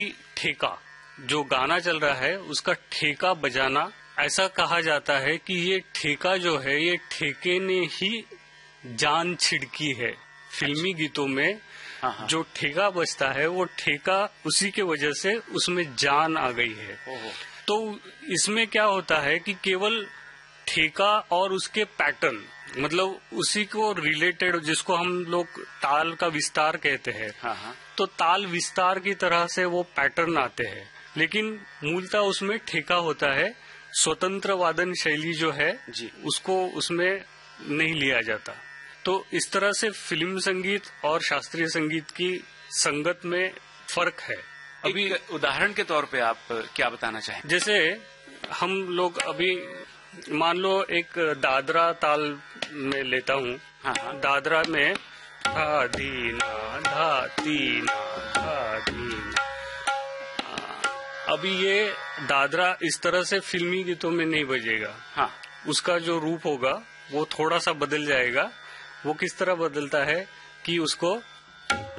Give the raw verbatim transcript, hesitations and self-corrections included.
ठेका, जो गाना चल रहा है उसका ठेका बजाना, ऐसा कहा जाता है कि ये ठेका जो है ये ठेके ने ही जान छिड़की है। फिल्मी गीतों में जो ठेका बजता है वो ठेका उसी के वजह से उसमें जान आ गई है। तो इसमें क्या होता है कि केवल ठेका और उसके पैटर्न, मतलब उसी को रिलेटेड, जिसको हम लोग ताल का विस्तार कहते हैं, तो ताल विस्तार की तरह से वो पैटर्न आते हैं, लेकिन मूलतः उसमें ठेका होता है। स्वतंत्र वादन शैली जो है जी, उसको उसमें नहीं लिया जाता। तो इस तरह से फिल्म संगीत और शास्त्रीय संगीत की संगत में फर्क है। अभी उदाहरण के तौर पे आप क्या बताना चाहें? जैसे हम लोग अभी मान लो एक दादरा ताल में लेता हूँ। हाँ, हाँ। दादरा में धा धीना धा तीना धा धीना, अभी ये दादरा इस तरह से फिल्मी गीतों में नहीं बजेगा। हाँ, उसका जो रूप होगा वो थोड़ा सा बदल जाएगा। वो किस तरह बदलता है कि उसको